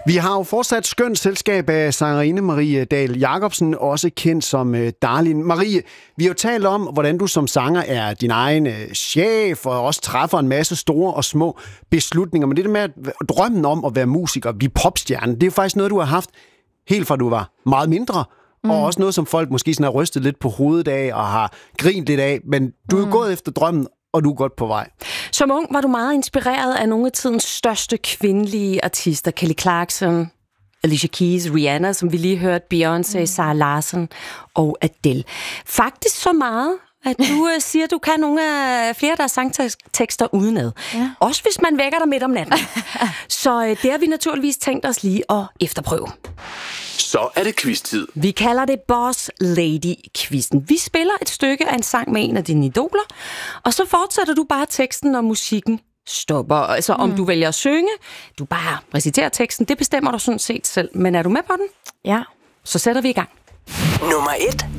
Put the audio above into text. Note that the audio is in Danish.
Vi har jo fortsat skønt selskab af sangerinde Marie Dahl Jacobsen, også kendt som Darlin. Marie, vi har jo talt om, hvordan du som sanger er din egen chef, og også træffer en masse store og små beslutninger. Men det der med drømmen om at være musiker, blive popstjerne, det er jo faktisk noget, du har haft helt fra du var meget mindre, og også noget, som folk måske sådan har rystet lidt på hovedet af, og har grint lidt af. Men du er jo gået efter drømmen, og du er godt på vej. Som ung var du meget inspireret af nogle af tidens største kvindelige artister. Kelly Clarkson, Alicia Keys, Rihanna, som vi lige hørte, Beyoncé, Sarah Larsson og Adele. Faktisk så meget, at du siger, at du kan nogle af flere af deres sangtekster udenad. Ja. Også hvis man vækker dig midt om natten. Så det har vi naturligvis tænkt os lige at efterprøve. Så er det quiz-tid. Vi kalder det Boss Lady-quizzen. Vi spiller et stykke af en sang med en af dine idoler, og så fortsætter du bare teksten, når musikken stopper. Altså om du vælger at synge, du bare reciterer teksten, det bestemmer du sådan set selv. Men er du med på den? Ja. Så sætter vi i gang. Nummer 1.